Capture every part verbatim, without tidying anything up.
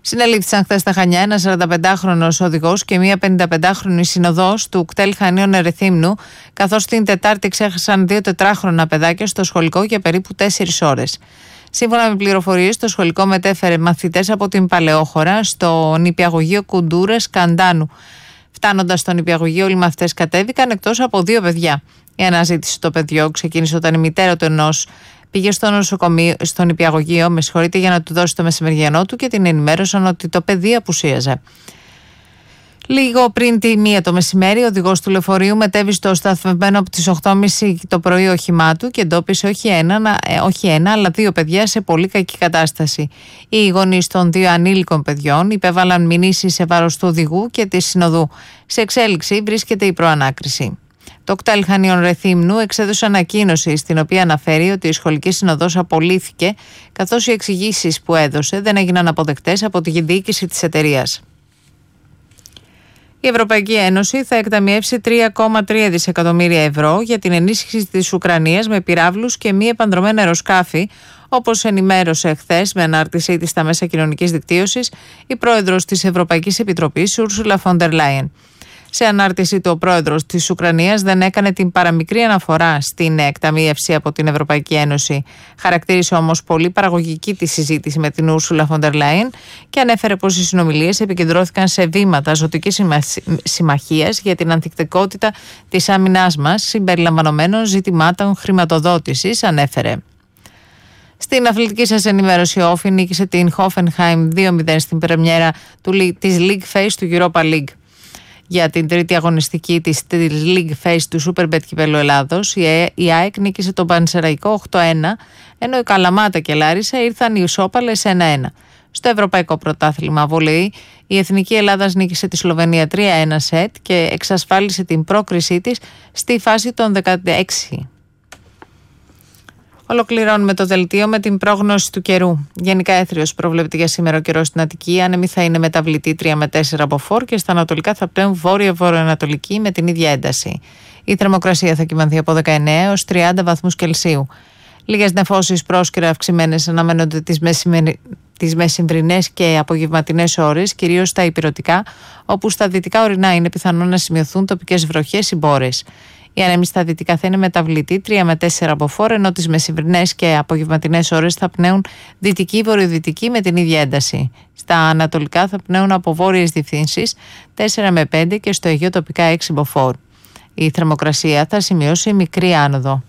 Συνελήφθησαν χθες στα Χανιά ένας σαρανταπεντάχρονος οδηγός και μία πενηνταπεντάχρονη συνοδός του κτέλ Χανίων Ερεθύμνου, καθώς την Τετάρτη ξέχασαν δύο τετράχρονα παιδάκια στο σχολικό για περίπου τέσσερις ώρες. Σύμφωνα με πληροφορίες, το σχολικό μετέφερε μαθητές από την Παλαιόχώρα στο νηπιαγωγείο Κουντούρες Καντάνου. Φτάνοντας στο νηπιαγωγείο, όλοι οι μαθητές κατέβηκαν εκτός από δύο παιδιά. Η αναζήτηση των παιδιών ξεκίνησε όταν η μητέρα του ενός πήγε στο νοσοκομείο, στο νηπιαγωγείο, με συγχωρείτε, για να του δώσει το μεσημεριανό του και την ενημέρωσαν ότι το παιδί απουσίαζε. Λίγο πριν τη μία το μεσημέρι, ο οδηγός του λεωφορείου μετέβη στο σταθμευμένο από τις οκτώ και μισή το πρωί όχημά του και εντόπισε όχι ένα, όχι ένα, αλλά δύο παιδιά σε πολύ κακή κατάσταση. Οι γονείς των δύο ανήλικων παιδιών υπέβαλαν μηνύσεις σε βάρος του οδηγού και της συνοδού. Σε εξέλιξη βρίσκεται η προανάκριση. Το κτέλ Χανίων Ρεθύμνου εξέδωσε ανακοίνωση στην οποία αναφέρει ότι η σχολική συνοδός απολύθηκε, καθώς οι εξηγήσεις που έδωσε δεν έγιναν αποδεκτές από τη διοίκηση της εταιρείας. Η Ευρωπαϊκή Ένωση θα εκταμιεύσει τρία κόμμα τρία δισεκατομμύρια ευρώ για την ενίσχυση της Ουκρανίας με πυράβλους και μη επανδρομένα αεροσκάφη, όπως ενημέρωσε χθες με ανάρτησή της στα μέσα κοινωνικής δικτύωσης η πρόεδρος της Ευρωπαϊκής Επιτροπής, Ursula von der Leyen. Σε ανάρτηση του, ο πρόεδρος της Ουκρανίας δεν έκανε την παραμικρή αναφορά στην εκταμίευση από την Ευρωπαϊκή Ένωση. Χαρακτήρισε όμως πολύ παραγωγική τη συζήτηση με την Ursula von der Leyen και ανέφερε πως οι συνομιλίες επικεντρώθηκαν σε βήματα ζωτικής συμμαχίας για την ανθεκτικότητα της άμυνάς μας, συμπεριλαμβανομένων ζητημάτων χρηματοδότησης, ανέφερε. Στην αθλητική σας ενημέρωση, ο Όφι νίκησε την Hoffenheim δύο μηδέν στην πρεμιέρα της League Phase του Europa League. Για την τρίτη αγωνιστική της League Phase του Superbet Κυπέλλου Ελλάδος, η ΑΕΚ νίκησε τον Πανσεραϊκό οκτώ ένα, ενώ η Καλαμάτα και Λάρισα ήρθαν οι ισόπαλες ένα ένα. Στο Ευρωπαϊκό Πρωτάθλημα Βολεϊ, η Εθνική Ελλάδας νίκησε τη Σλοβενία τρία ένα σετ και εξασφάλισε την πρόκρισή της στη φάση των δεκαέξι. Ολοκληρώνουμε το δελτίο με την πρόγνωση του καιρού. Γενικά έθριος προβλέπεται για σήμερα ο καιρός στην Αττική. Άνεμη θα είναι μεταβλητή τρία με τέσσερα από φορ και στα ανατολικά θα πνέουν βόρεια-βορειοανατολική με την ίδια ένταση. Η θερμοκρασία θα κυμανθεί από δεκαεννέα έως τριάντα βαθμούς Κελσίου. Λίγες νεφώσεις πρόσκαιρα αυξημένες αναμένονται τις, μεσημερι... τις μεσημβρινές και απογευματινές ώρες, κυρίως στα ηπειρωτικά, όπου στα δυτικά ορεινά είναι πιθανό να σημειωθούν τοπικές βροχές ή μπόρες. Η άνεμη στα δυτικά θα είναι μεταβλητή τρία με τέσσερα από φορ, ενώ τις μεσημβρινές και απογευματινές ώρες θα πνέουν δυτική-βορειοδυτική με την ίδια ένταση. Στα ανατολικά θα πνέουν από βόρειες διευθύνσεις τέσσερα με πέντε και στο Αιγαίο τοπικά έξι από φορ. Η θερμοκρασία θα σημειώσει μικρή άνοδο.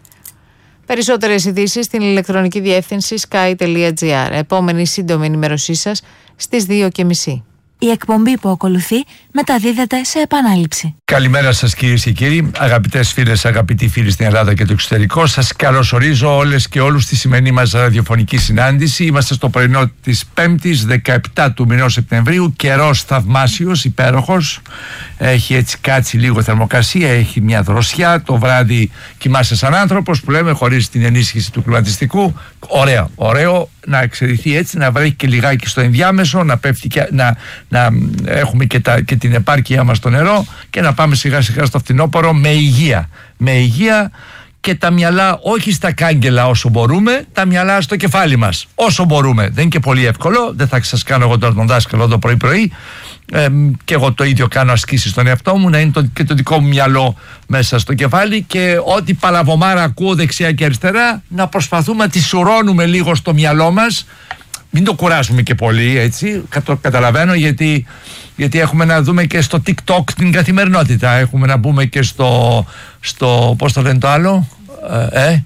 Περισσότερες ειδήσεις στην ηλεκτρονική διεύθυνση sky τελεία gr. Επόμενη σύντομη ενημέρωσή σας στις δύο και μισή. Η εκπομπή που ακολουθεί μεταδίδεται σε επανάληψη. Καλημέρα σας κυρίες και κύριοι, αγαπητές φίλες, αγαπητοί φίλοι στην Ελλάδα και το εξωτερικό. Σας καλωσορίζω όλες και όλους στη σημερινή μας ραδιοφωνική συνάντηση. Είμαστε στο πρωινό της πέμπτης, δεκαεπτά του μηνός Σεπτεμβρίου. Καιρός θαυμάσιος, υπέροχος. Έχει έτσι κάτσει λίγο θερμοκρασία, έχει μια δροσιά. Το βράδυ κοιμάσαι σαν άνθρωπος που λέμε, χωρίς την ενίσχυση του κλιματιστικού. Ωραίο, ωραίο να εξαιρεθεί έτσι, να βρέχει και λιγάκι στο ενδιάμεσο, να, πέφτει και, να, να έχουμε και, τα, και την επάρκειά μας στο νερό και να πάμε σιγά σιγά στο φθινόπωρο με υγεία. Με υγεία και τα μυαλά όχι στα κάγκελα όσο μπορούμε, τα μυαλά στο κεφάλι μας όσο μπορούμε. Δεν είναι και πολύ εύκολο, δεν θα σας κάνω εγώ τώρα τον δάσκαλο το πρωί-πρωί. Ε, και εγώ το ίδιο κάνω ασκήσεις στον εαυτό μου, να είναι το, και το δικό μου μυαλό μέσα στο κεφάλι και ό,τι παλαβομάρα ακούω δεξιά και αριστερά να προσπαθούμε να τη σουρώνουμε λίγο στο μυαλό μας. Μην το κουράσουμε και πολύ, έτσι, το καταλαβαίνω, γιατί, γιατί έχουμε να δούμε και στο TikTok την καθημερινότητα, έχουμε να μπούμε και στο, στο πώς το λένε το άλλο, ε,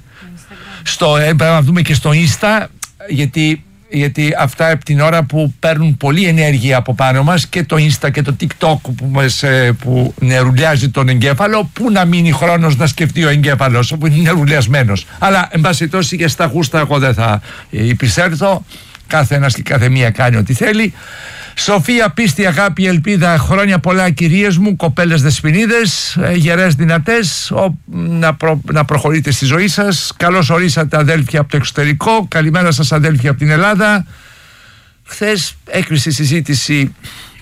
στο, ε, πρέπει να δούμε και στο Insta, γιατί γιατί αυτά από την ώρα που παίρνουν πολλή ενέργεια από πάνω μας, και το Insta και το TikTok που, μας, που νερουλιάζει τον εγκέφαλο, που να μείνει χρόνος να σκεφτεί ο εγκέφαλος που είναι νερουλιασμένος. Αλλά εν πάση περιπτώσει και στα γούστα εγώ δεν θα υπησέλθω, κάθε ένας και κάθε μία κάνει ό,τι θέλει. Σοφία, πίστη, αγάπη, ελπίδα, χρόνια πολλά κυρίες μου, κοπέλες δεσποινίδες, γερές δυνατές, ο, να, προ, να προχωρείτε στη ζωή σας. Καλώς ορίσατε αδέλφια από το εξωτερικό, καλημέρα σας αδέλφια από την Ελλάδα. Χθες έκλεισε η συζήτηση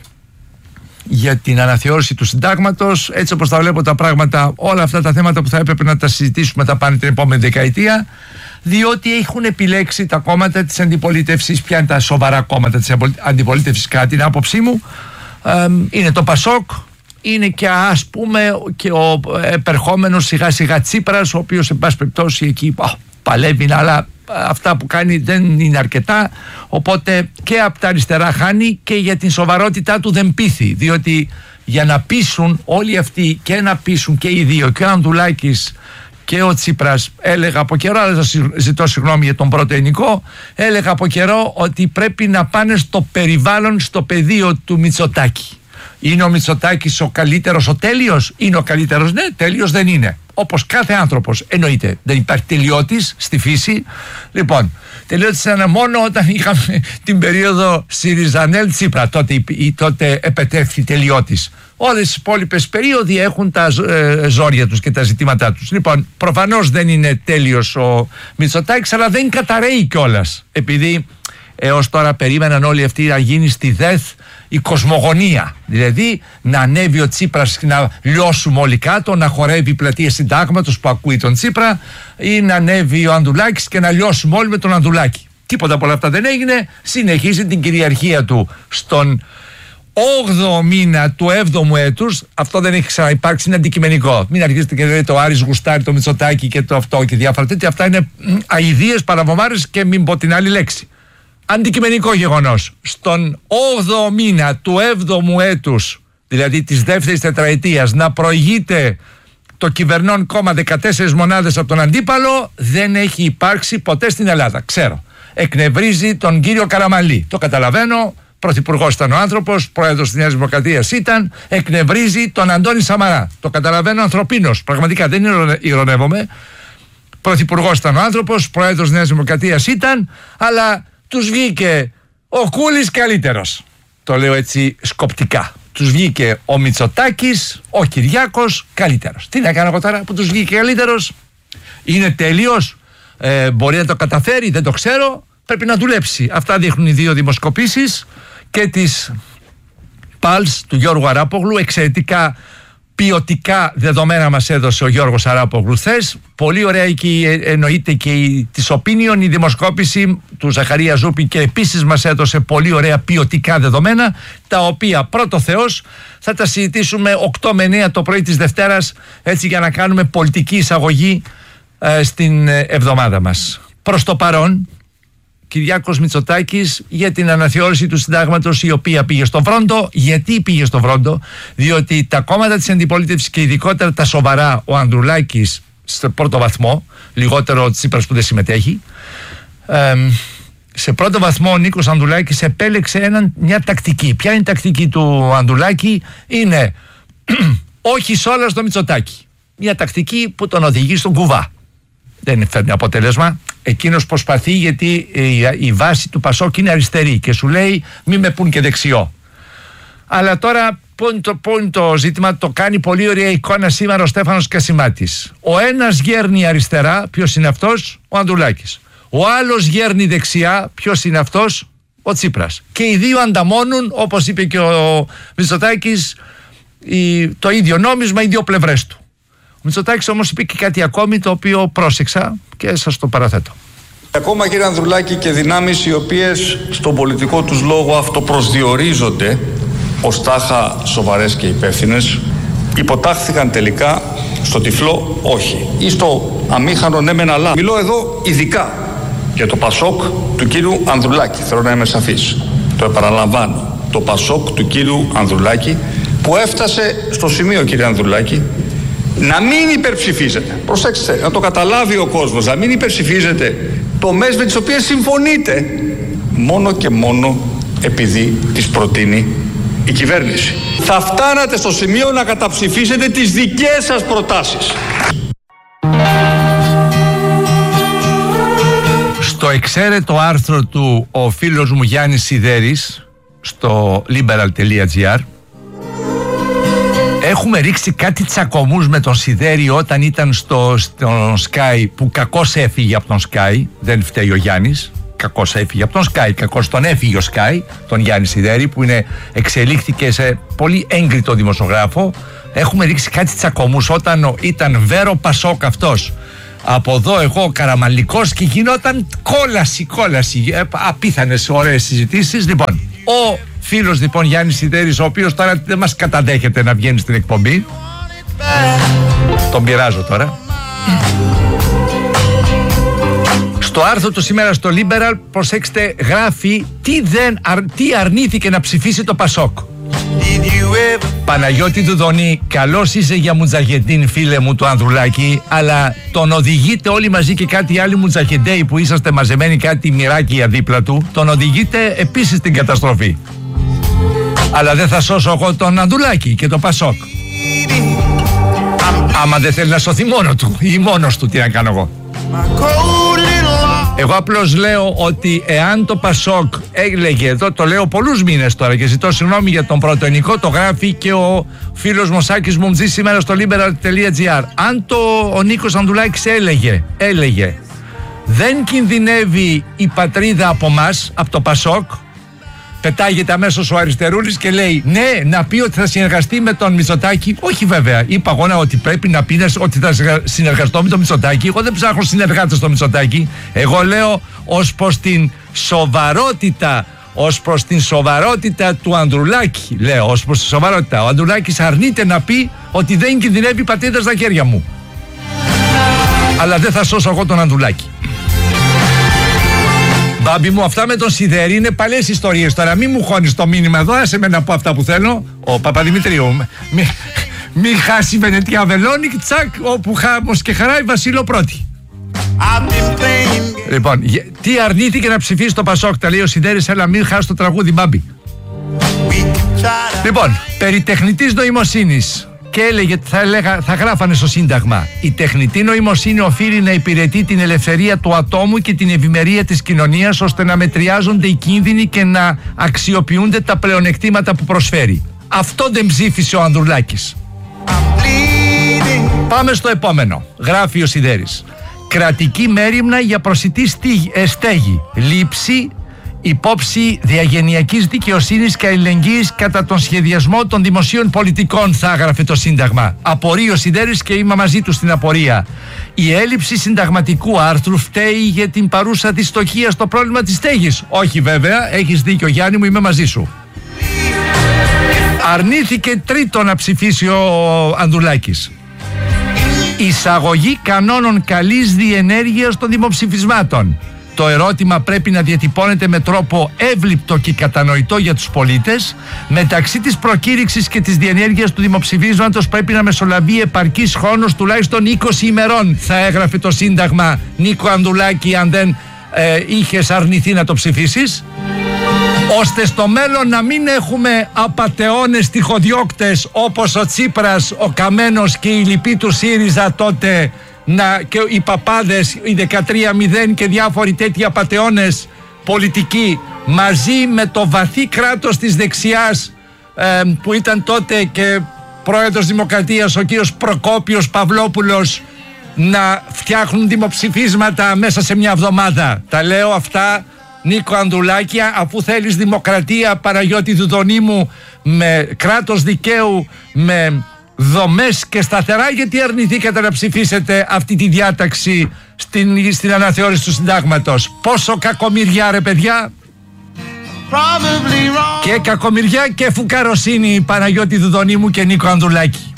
για την αναθεώρηση του συντάγματος. Έτσι όπως τα βλέπω τα πράγματα, όλα αυτά τα θέματα που θα έπρεπε να τα συζητήσουμε θα πάνε την επόμενη δεκαετία. διότι έχουν επιλέξει τα κόμματα της αντιπολίτευσης. Ποια είναι τα σοβαρά κόμματα της αντιπολίτευσης, κατά την άποψή μου? Ε, είναι το Πασόκ, είναι και ας πούμε και ο επερχόμενος σιγά σιγά Τσίπρας, ο οποίος εν πάση περιπτώσει εκεί α, παλεύει, αλλά αυτά που κάνει δεν είναι αρκετά, οπότε και από τα αριστερά χάνει και για την σοβαρότητά του δεν πείθει, διότι για να πείσουν όλοι αυτοί, και να πείσουν και οι δύο, και ο Ανδουλάκης και ο Τσίπρας, έλεγα από καιρό, αλλά ζητώ συγγνώμη για τον πρώτο ενικό, έλεγα από καιρό ότι πρέπει να πάνε στο περιβάλλον, στο πεδίο του Μητσοτάκη. Είναι ο Μητσοτάκης ο καλύτερος, ο τέλειος? Είναι ο καλύτερος? Ναι, τέλειος δεν είναι. Όπως κάθε άνθρωπος, εννοείται. Δεν υπάρχει τελειώτης στη φύση. Λοιπόν, τελειώτης ήταν μόνο όταν είχαμε την περίοδο Σιριζανέλ Τσίπρα. Τότε, τότε επετέφθη τελειώτης. Όλες οι υπόλοιπες περίοδοι έχουν τα ε, ζόρια τους και τα ζητήματά τους. Λοιπόν, προφανώς δεν είναι τέλειος ο Μητσοτάκης, αλλά δεν καταραίει κιόλας. Επειδή έως τώρα περίμεναν όλοι αυτοί να γίνει στη ΔΕΘ η κοσμογονία. Δηλαδή να ανέβει ο Τσίπρας και να λιώσουμε όλοι κάτω, να χορεύει η πλατεία Συντάγματος που ακούει τον Τσίπρα, ή να ανέβει ο Ανδουλάκης και να λιώσουμε όλοι με τον Ανδουλάκη. Τίποτα από όλα αυτά δεν έγινε. Συνεχίζει την κυριαρχία του στον όγδοο μήνα του έβδομου έτους. Αυτό δεν έχει ξαναυπάρξει, είναι αντικειμενικό. Μην αρχίσετε και λέτε το Άρης γουστάρει το Μητσοτάκη και το αυτό και διάφορα τέτοια. Αυτά είναι αηδίες, παραβομάρες και μην πω την άλλη λέξη. Αντικειμενικό γεγονός. Στον όγδοο μήνα του έβδομου έτους, δηλαδή της δεύτερης τετραετίας, να προηγείται το κυβερνών κόμμα δεκατέσσερις μονάδες από τον αντίπαλο, δεν έχει υπάρξει ποτέ στην Ελλάδα. Ξέρω. Εκνευρίζει τον κύριο Καραμανλή. Το καταλαβαίνω. Πρωθυπουργός ήταν ο άνθρωπος, πρόεδρος της Νέας Δημοκρατίας ήταν. Εκνευρίζει τον Αντώνη Σαμαρά. Το καταλαβαίνω ανθρωπίνως. Πραγματικά δεν ειρωνεύομαι. Πρωθυπουργός ήταν ο άνθρωπος, πρόεδρος της Νέας Δημοκρατίας ήταν, αλλά τους βγήκε ο Κούλης καλύτερος. Το λέω έτσι σκοπτικά. Τους βγήκε ο Μητσοτάκης, ο Κυριάκος καλύτερος. Τι να κάνω εγώ τώρα που τους βγήκε καλύτερος? Είναι τέλειος? Ε, μπορεί να το καταφέρει? Δεν το ξέρω. Πρέπει να δουλέψει. Αυτά δείχνουν οι δύο δημοσκοπήσεις και της Pulse του Γιώργου Αράπογλου. Εξαιρετικά ποιοτικά δεδομένα μας έδωσε ο Γιώργος Αράπογλου χθες. Πολύ ωραία εκεί εννοείται και η, της Opinion, η δημοσκόπηση του Ζαχαρία Ζούπη, και επίσης μας έδωσε πολύ ωραία ποιοτικά δεδομένα, τα οποία πρώτο Θεός θα τα συζητήσουμε οκτώ με εννέα το πρωί της Δευτέρας, έτσι για να κάνουμε πολιτική εισαγωγή ε, στην εβδομάδα μας. Προς το παρόν, Κυριάκος Μητσοτάκης για την αναθεώρηση του συντάγματος, η οποία πήγε στον φρόντο. Γιατί πήγε στον φρόντο? Διότι τα κόμματα της αντιπολίτευσης και ειδικότερα τα σοβαρά, ο Ανδρουλάκης σε πρώτο βαθμό, λιγότερο ο Τσίπρας που δεν συμμετέχει, ε, σε πρώτο βαθμό ο Νίκος Ανδρουλάκης επέλεξε έναν, μια τακτική. Ποια είναι η τακτική του Ανδρουλάκη? Είναι όχι σ' όλα στο Μητσοτάκη. Μια τακτική που τον οδηγεί στον κουβά. Δεν φέρνει αποτέλεσμα. Εκείνος προσπαθεί, γιατί η, η βάση του Πασόκ είναι αριστερή και σου λέει μη με πουν και δεξιό. Αλλά τώρα που είναι, το, που είναι το ζήτημα? Το κάνει πολύ ωραία εικόνα σήμερα ο Στέφανος Κασιμάτης. Ο ένας γέρνει αριστερά. Ποιος είναι αυτός? Ο Ανδρουλάκης. Ο άλλος γέρνει δεξιά. Ποιος είναι αυτός? Ο Τσίπρας. Και οι δύο ανταμώνουν, όπως είπε και ο Μητσοτάκης, η, το ίδιο νόμισμα, οι δύο πλευρές του. Ο Μητσοτάκης όμως είπε και κάτι ακόμη, το οποίο πρόσεξα και σας το παραθέτω. Ακόμα, κύριε Ανδρουλάκη, και δυνάμεις οι οποίες στον πολιτικό τους λόγο αυτοπροσδιορίζονται ως τάχα σοβαρές και υπεύθυνες, υποτάχθηκαν τελικά στο τυφλό όχι ή στο αμήχανο ναι μεν αλλά. Μιλώ εδώ ειδικά για το Πασόκ του κύριου Ανδρουλάκη. Θέλω να είμαι σαφής. Το επαναλαμβάνω. Το Πασόκ του κύριου Ανδρουλάκη, που έφτασε στο σημείο, κύριε Ανδρουλάκη, να μην υπερψηφίζετε. Προσέξτε, να το καταλάβει ο κόσμος. Να μην υπερψηφίζετε τομές με τις οποίες συμφωνείτε, μόνο και μόνο επειδή τις προτείνει η κυβέρνηση. Θα φτάνατε στο σημείο να καταψηφίσετε τις δικές σας προτάσεις. Στο εξαίρετο άρθρο του ο φίλος μου Γιάννης Σιδέρης στο liberal τελεία gr έχουμε ρίξει κάτι τσακωμούς με τον Σιδέρη όταν ήταν στο, στο Sky, που κακώς έφυγε από τον Sky. Δεν φταίει ο Γιάννης, κακώς έφυγε από τον Sky, κακώς τον έφυγε ο Sky, τον Γιάννη Σιδέρη, που είναι, εξελίχθηκε σε πολύ έγκριτο δημοσιογράφο. Έχουμε ρίξει κάτι τσακωμούς όταν ήταν Βέρο Πασόκ αυτός, Από εδώ εγώ Καραμανλικός και γινόταν κόλαση, κόλαση. Ε, απίθανες ωραίες συζητήσεις. Λοιπόν, ο φίλος λοιπόν Γιάννης Σιδέρης, ο οποίος τώρα δεν μας καταδέχεται να βγαίνει στην εκπομπή. Τον πειράζω τώρα. Στο άρθρο του σήμερα στο Liberal, προσέξτε, γράφει τι, δεν, αρ, τι αρνήθηκε να ψηφίσει το Πασόκ. Παναγιώτη Δουδονή, καλώς είσαι για Μουτζαχεντίν, φίλε μου, του Ανδρουλάκη, αλλά τον οδηγείτε όλοι μαζί και κάτι άλλοι Μουτζαχεντέοι που είσαστε μαζεμένοι κάτι μοιράκια δίπλα του, τον οδηγείτε επίσης στην καταστροφή. Αλλά δεν θα σώσω εγώ τον Ανδρουλάκη και το Πασόκ. Άμα δεν θέλει να σωθεί μόνο του ή μόνος του, τι να κάνω εγώ. Εγώ απλώς λέω ότι εάν το Πασόκ έλεγε, εδώ το λέω πολλούς μήνες τώρα και ζητώ συγγνώμη για τον πρωτοενικό, το γράφει και ο φίλος Μωσάκης Μουμτζή σήμερα στο liberal τελεία gr. Αν το, ο Νίκος Ανδρουλάκης έλεγε, έλεγε δεν κινδυνεύει η πατρίδα από μας, από το Πασόκ, πετάγεται αμέσως ο Αριστερούλης και λέει ναι, να πει ότι θα συνεργαστεί με τον Μητσοτάκη. Όχι βέβαια, είπα εγώ ότι πρέπει να πει ότι θα συνεργαστώ με τον Μητσοτάκη. Εγώ δεν ψάχνω συνεργάτες στο Μητσοτάκη. Εγώ λέω ως προς την σοβαρότητα, ως προς την σοβαρότητα του Ανδρουλάκη. Λέω ως προς τη σοβαρότητα. Ο Ανδρουλάκης αρνείται να πει ότι δεν κινδυνεύει η πατρίδα στα χέρια μου. Αλλά δεν θα σώσω εγώ τον Ανδρουλάκη. Μπάμπη μου, αυτά με τον Σιδέρη είναι παλές ιστορίες τώρα. Μην μου χώνεις το μήνυμα εδώ, άσε με να πω αυτά που θέλω. Ο Παπαδημητρίου, μη, μη χάσει Βενετία Βελόνικ, τσακ, όπου χάμος και χαρά η Βασίλο πρώτη. Λοιπόν, τι αρνήθηκε να ψηφίσει το Πασόκ, τα λέει ο Σιδέρης, έλα μην χάσει το τραγούδι, Μπάμπη. Λοιπόν, περί τεχνητής νοημοσύνης. Και έλεγε, θα, έλεγα, θα γράφανε στο Σύνταγμα, η τεχνητή νοημοσύνη οφείλει να υπηρετεί την ελευθερία του ατόμου και την ευημερία της κοινωνίας, ώστε να μετριάζονται οι κίνδυνοι και να αξιοποιούνται τα πλεονεκτήματα που προσφέρει. Αυτό δεν ψήφισε ο Ανδρουλάκης. Πάμε στο επόμενο. Γράφει ο Σιδέρης. Κρατική μέριμνα για προσιτή στέγη. Λήψη υπόψη διαγενειακής δικαιοσύνης και αλληλεγγύης κατά τον σχεδιασμό των δημοσίων πολιτικών, θα έγραφε το Σύνταγμα. Απορεί ο Σιδέρης και είμαι μαζί του στην απορία. Η έλλειψη συνταγματικού άρθρου φταίει για την παρούσα δυστοχία στο πρόβλημα της στέγης. Όχι βέβαια, έχεις δίκιο Γιάννη μου, είμαι μαζί σου. Αρνήθηκε τρίτο να ψηφίσει ο Ανδρουλάκης. Εισαγωγή κανόνων καλής διενέργειας των δημοψηφισμάτων. Το ερώτημα πρέπει να διατυπώνεται με τρόπο εύληπτο και κατανοητό για τους πολίτες. Μεταξύ της προκήρυξης και της διενέργειας του δημοψηφίσματος πρέπει να μεσολαβεί επαρκής χρόνος τουλάχιστον είκοσι ημερών, θα έγραφε το Σύνταγμα. Νίκο Ανδρουλάκη, αν δεν ε, είχες αρνηθεί να το ψηφίσεις, ώστε στο μέλλον να μην έχουμε απατεώνες τυχοδιώκτες όπως ο Τσίπρας, ο Καμένος και οι λοιποί του ΣΥΡΙΖΑ τότε, να, και οι παπάδες, οι δεκατρία μηδέν και διάφοροι τέτοιοι απατεώνες πολιτικοί, μαζί με το βαθύ κράτος της δεξιάς ε, που ήταν τότε και πρόεδρος Δημοκρατίας ο κύριος Προκόπιος Παυλόπουλος, να φτιάχνουν δημοψηφίσματα μέσα σε μια εβδομάδα. Τα λέω αυτά, Νίκο Ανδρουλάκη, αφού θέλεις δημοκρατία, Παναγιώτη Δουδονή μου, με κράτος δικαίου, με δομές και σταθερά, γιατί αρνηθήκατε να ψηφίσετε αυτή τη διάταξη στην, στην αναθεώρηση του συντάγματος. Πόσο κακομοιριά ρε παιδιά. Και κακομοιριά και φουκαροσύνη, Παναγιώτη Δουδονή μου και Νίκο Ανδρουλάκη.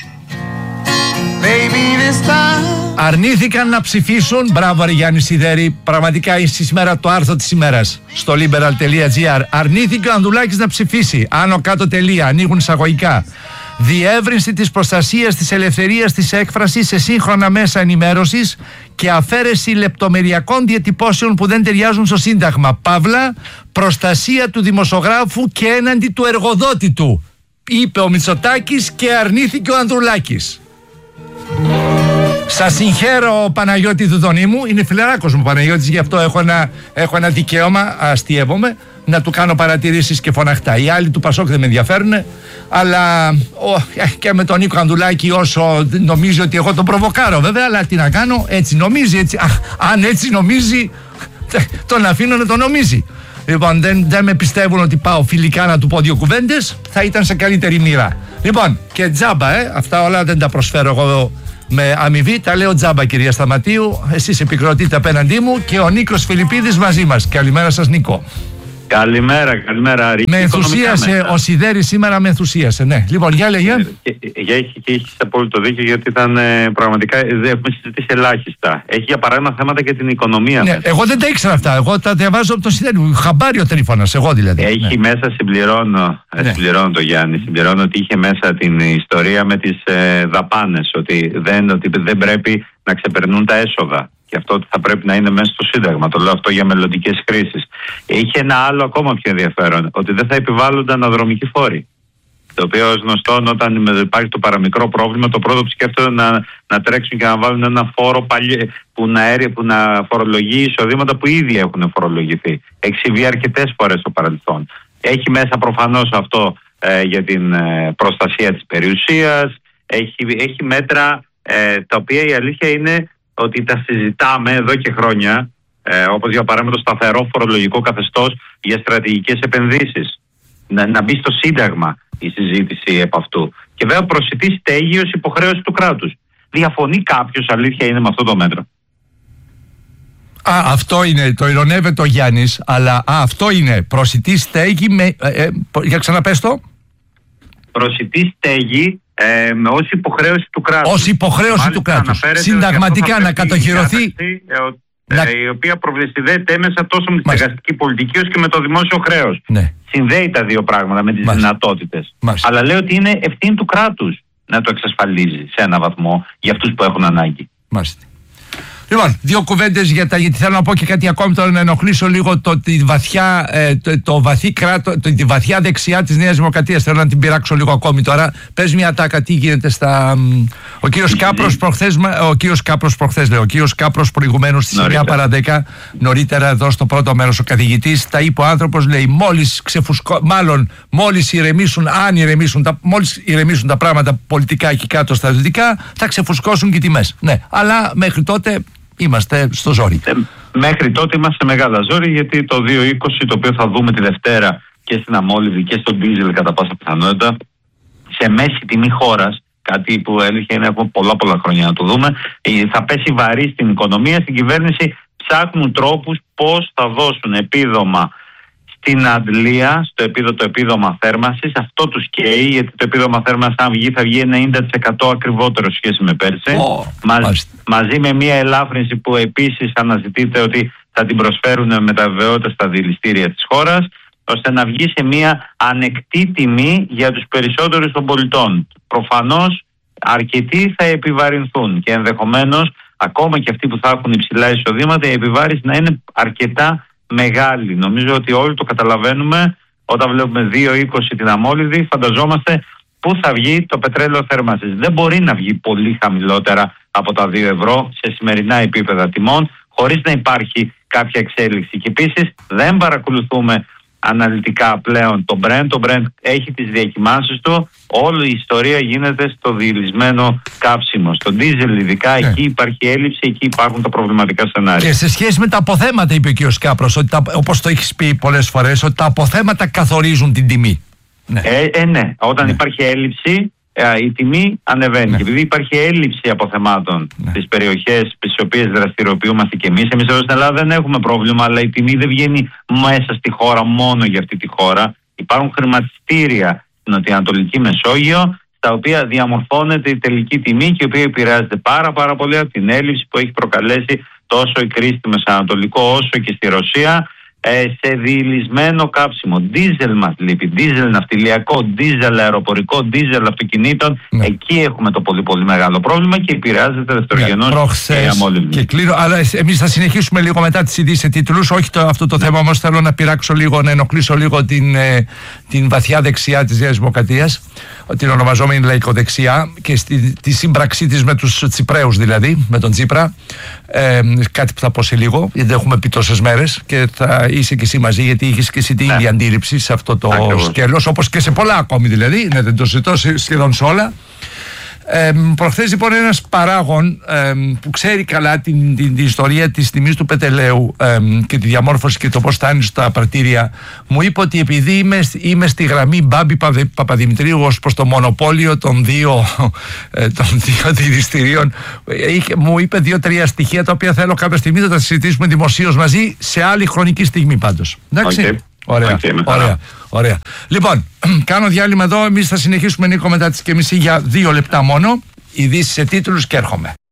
Αρνήθηκαν να ψηφίσουν. Μπράβο ρε Γιάννη Σιδέρη, πραγματικά είσαι σήμερα το άρθρο της ημέρας στο liberal τελεία gr. Αρνήθηκε ο Ανδρουλάκης να ψηφίσει. Άνω κάτω τελεία, ανοίγουν εισαγωγικά. Διεύρυνση της προστασίας της ελευθερίας της έκφρασης σε σύγχρονα μέσα ενημέρωσης και αφαίρεση λεπτομεριακών διατυπώσεων που δεν ταιριάζουν στο Σύνταγμα. Παύλα, προστασία του δημοσιογράφου και έναντι του εργοδότη του, είπε ο Μητσοτάκης και αρνήθηκε ο Ανδρουλάκης. Σας συγχαίρω Παναγιώτη Δουδονή μου, είναι φιλαράκος μου Παναγιώτης, γι' αυτό έχω ένα, έχω ένα δικαίωμα, αστειεύομαι, να του κάνω παρατηρήσεις και φωναχτά. Οι άλλοι του Πασόκ δεν με ενδιαφέρουν, αλλά ο, και με τον Νίκο Ανδρουλάκη, όσο νομίζει ότι εγώ τον προβοκάρω βέβαια, αλλά τι να κάνω, έτσι νομίζει, έτσι, α, αν έτσι νομίζει τον αφήνω να τον νομίζει. Λοιπόν, δεν, δεν με πιστεύουν ότι πάω φιλικά να του πω δύο κουβέντες, θα ήταν σε καλύτερη μοίρα. Λοιπόν, και τζάμπα, ε, αυτά όλα δεν τα προσφέρω εγώ με αμοιβή, τα λέω τζάμπα, κυρία Σταματίου. Εσείς επικροτείτε απέναντί μου και ο Νίκος Φιλιππίδης μαζί μας. Καλημέρα σας, Νίκο. Καλημέρα, καλημέρα. Με ενθουσίασε ο Σιδέρης σήμερα, με ενθουσίασε. Ναι. Λοιπόν, για λέγε. Για έχει και έχεις απόλυτο δίκιο, γιατί ήταν ε, πραγματικά δεν έχουμε συζητήσει ελάχιστα. Έχει για παράδειγμα θέματα και την οικονομία. Ναι, εγώ δεν τα ήξερα αυτά. Εγώ τα διαβάζω από τον Σιδέρη. Χαμπάρι ο Τρίφωνας, εγώ δηλαδή. Έχει ναι. μέσα, συμπληρώνω, ναι. συμπληρώνω το Γιάννη, συμπληρώνω ότι είχε μέσα την ιστορία με τις ε, δαπάνες. Ότι δεν, ότι δεν πρέπει να ξεπερνούν τα έσοδα. Και αυτό θα πρέπει να είναι μέσα στο Σύνταγμα. Το λέω αυτό για μελλοντικές χρήσεις. Είχε ένα άλλο ακόμα πιο ενδιαφέρον, ότι δεν θα επιβάλλονται αναδρομικοί φόροι. Το οποίο ως γνωστόν, όταν υπάρχει το παραμικρό πρόβλημα, το πρώτο που σκέφτονται να, να τρέξουν και να βάλουν ένα φόρο παλι, που, να, που να φορολογεί εισοδήματα που ήδη έχουν φορολογηθεί. Έχει συμβεί αρκετές φορές στο παρελθόν. Έχει μέσα προφανώς αυτό ε, για την ε, προστασία της περιουσίας. Έχει, έχει μέτρα ε, τα οποία η αλήθεια είναι ότι τα συζητάμε εδώ και χρόνια, ε, όπως για παράδειγμα το σταθερό φορολογικό καθεστώς για στρατηγικές επενδύσεις. Να, να μπει στο Σύνταγμα η συζήτηση επ' αυτού. Και βέβαια προσιτή στέγη ως υποχρέωση του κράτους. Διαφωνεί κάποιος, αλήθεια είναι, με αυτό το μέτρο? Α, αυτό είναι, το ειρωνεύεται ο Γιάννης, αλλά α, αυτό είναι προσιτή στέγη με, ε, ε, για ξαναπες το. Προσιτή στέγη Ε, ως υποχρέωση του κράτους. Ως υποχρέωση Μάλιστα, του κράτους. Συνταγματικά να κατοχυρωθεί. Ε, να... η οποία προβληστιδέται έμεσα τόσο με τη στεγαστική πολιτική όσο και με το δημόσιο χρέος. Ναι. Συνδέει τα δύο πράγματα με τις Μάλιστα. δυνατότητες. Μάλιστα. Αλλά λέω ότι είναι ευθύνη του κράτους να το εξασφαλίζει σε ένα βαθμό για αυτούς που έχουν ανάγκη. Μάλιστα. Λοιπόν, δύο κουβέντες για τα, γιατί θέλω να πω και κάτι ακόμη τώρα, να ενοχλήσω λίγο το, τη, βαθιά, ε, το, το βαθύ κράτο, το, τη βαθιά δεξιά της Νέας Δημοκρατίας. Θέλω να την πειράξω λίγο ακόμη τώρα. Πες μια τάκα, τι γίνεται στα... Ο κύριος Κάπρος προχθές, ο κύριος Κάπρος προχθές λέω, ο κύριος Κάπρος προηγουμένως στις εννιά παρά δέκα, νωρίτερα εδώ στο πρώτο μέρος ο καθηγητής, τα είπε ο άνθρωπος, λέει, μόλις ξεφουσκώ, μάλλον μόλις ηρεμήσουν, αν ηρεμήσουν τα, μόλις ηρεμήσουν τα πράγματα πολιτικά εκεί κάτω στα δυτικά, θα ξεφουσκώσουν και οι τιμές. Ναι, αλλά μέχρι τότε είμαστε στο ζόρι. Ε, μέχρι τότε είμαστε μεγάλα ζόρι, γιατί το δύο είκοσι, το οποίο θα δούμε τη Δευτέρα και στην αμόλυβη και στον ντίζελ κατά πάσα πιθανότητα, σε μέση τιμή χώρας, κάτι που έλεγε να έχουμε πολλά πολλά χρόνια να το δούμε, θα πέσει βαρύ στην οικονομία. Στην κυβέρνηση ψάχνουν τρόπους πώς θα δώσουν επίδομα στην αντλία, στο επίδο, το επίδομα θέρμανσης. Αυτό τους καίει, γιατί το επίδομα θέρμανσης, αν βγει, θα βγει ενενήντα τοις εκατό ακριβότερο σχέση με πέρσι. Oh, μαζί, μαζί με μια ελάφρυνση που επίσης αναζητείται ότι θα την προσφέρουν με τα βεβαιότητα στα δηληστήρια της χώρας, ώστε να βγει σε μια ανεκτή τιμή για τους περισσότερους των πολιτών. Προφανώς αρκετοί θα επιβαρυνθούν και ενδεχομένως ακόμα και αυτοί που θα έχουν υψηλά εισοδήματα, η επιβάρυνση να είναι αρκετά μεγάλη. Νομίζω ότι όλοι το καταλαβαίνουμε. Όταν βλέπουμε δύο είκοσι την αμόλυδη, φανταζόμαστε πού θα βγει το πετρέλαιο θέρμανσης. Δεν μπορεί να βγει πολύ χαμηλότερα από τα δύο ευρώ σε σημερινά επίπεδα τιμών, χωρίς να υπάρχει κάποια εξέλιξη. Και επίσης δεν παρακολουθούμε αναλυτικά πλέον το Brent. Το Brent έχει τις διακυμάνσεις του. Όλη η ιστορία γίνεται στο διελισμένο καύσιμο. Στο ντίζελ ειδικά, yeah. εκεί υπάρχει έλλειψη, εκεί υπάρχουν τα προβληματικά σενάρια. Και σε σχέση με τα αποθέματα, είπε ο κ. Κάπρος, ότι τα, όπως το έχεις πει πολλές φορές, ότι τα αποθέματα καθορίζουν την τιμή. Ναι, ε, ε, ναι. Όταν ναι. υπάρχει έλλειψη, ε, η τιμή ανεβαίνει. Ναι. Και επειδή υπάρχει έλλειψη αποθεμάτων ναι. στις περιοχές στις οποίες δραστηριοποιούμαστε και εμείς, εμείς εδώ στην Ελλάδα δεν έχουμε πρόβλημα, αλλά η τιμή δεν βγαίνει μέσα στη χώρα μόνο για αυτή τη χώρα. Υπάρχουν χρηματιστήρια στην Νοτιοανατολική Μεσόγειο, στα οποία διαμορφώνεται η τελική τιμή και η οποία επηρεάζεται πάρα, πάρα πολύ από την έλλειψη που έχει προκαλέσει τόσο η κρίση στη Μεσανατολικό όσο και στη Ρωσία, ε, σε διηλισμένο καύσιμο. Ντίζελ μας λείπει, ντίζελ ναυτιλιακό, ντίζελ αεροπορικό, ντίζελ αυτοκινήτων. Ναι. Εκεί έχουμε το πολύ πολύ μεγάλο πρόβλημα και επηρεάζεται δευτερογενώς η αμόλυβη. Και κλείνω, αλλά εμείς θα συνεχίσουμε λίγο μετά τις ειδήσεις σε τίτλους. Όχι το, αυτό το ναι. θέμα, όμως θέλω να πειράξω λίγο, να ενοχλήσω λίγο την, ε, την βαθιά δεξιά της Νέας Δημοκρατίας, την ονομαζόμενη λαϊκοδεξιά, και στη, τη σύμπραξή της με τους Τσιπραίους, δηλαδή, με τον Τσίπρα. Ε, κάτι που θα πω σε λίγο, γιατί έχουμε πει τόσες μέρες και θα είσαι και εσύ μαζί, γιατί είχες και εσύ την ίδια ναι. αντίληψη σε αυτό το Ακριβώς. σκέλος, όπως και σε πολλά ακόμη δηλαδή, ναι, δεν το ζητώ σχεδόν σε όλα. Ε, προχθές λοιπόν ένας παράγων ε, που ξέρει καλά την, την, την ιστορία της τιμής του πετρελαίου ε, και τη διαμόρφωση και το πώς φτάνει στα πρατήρια, μου είπε ότι επειδή είμαι, είμαι στη γραμμή Μπάμπη Παπαδημητρίου ως προς το μονοπόλιο των δύο, ε, των δύο δηληστηρίων, ε, μου είπε δύο-τρία στοιχεία τα οποία θέλω κάποια στιγμή να τα συζητήσουμε δημοσίως μαζί σε άλλη χρονική στιγμή πάντως. Εντάξει. Okay. Ωραία, okay, ωραία, ωραία. Λοιπόν, κάνω διάλειμμα εδώ. Εμείς θα συνεχίσουμε, Νίκο, μετά τις και μισή για δύο λεπτά μόνο. Ειδήσεις σε τίτλους και έρχομαι.